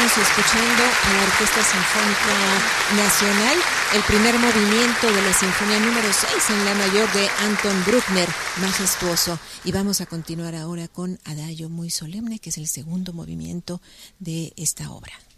Estamos escuchando a la Orquesta Sinfónica Nacional, el primer movimiento de la Sinfonía número 6 en la mayor de Anton Bruckner, majestuoso. Y vamos a continuar ahora con Adagio muy solemne, que es el segundo movimiento de esta obra.